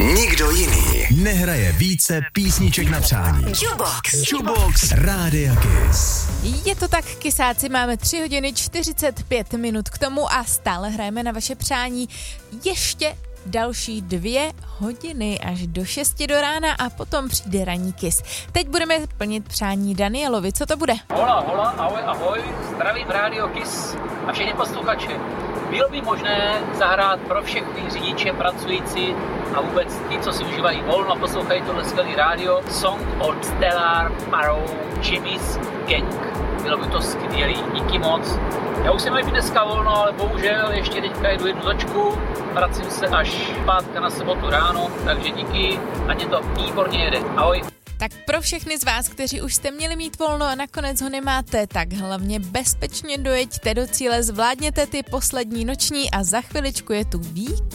Nikdo jiný nehraje více písniček na přání. Jukebox Rádia Kiss. Je to tak, kysáci, máme 3 hodiny 45 minut k tomu a stále hrajeme na vaše přání ještě další 2 hodiny až do 6 do rána a potom přijde ranní Kiss. Teď budeme plnit přání Danielovi. Co to bude? Hola, ahoj, zdravím Rádio Kiss a všechny posluchače. Bylo by možné zahrát pro všechny řidiče, pracující a vůbec ty, co si užívají volno a poslouchají tohle skvělý rádio, song od Stellar Parrow Jimmy's Gang. Bylo by to skvělý, díky moc. Já už jsem měl dneska volno, ale bohužel ještě teďka jedu jednu točku, vracím se až pátka na sobotu ráno, takže díky, ať je to výborně jede. Ahoj. Tak pro všechny z vás, kteří už jste měli mít volno a nakonec ho nemáte, tak hlavně bezpečně dojeďte do cíle, zvládněte ty poslední noční a za chviličku je tu vík.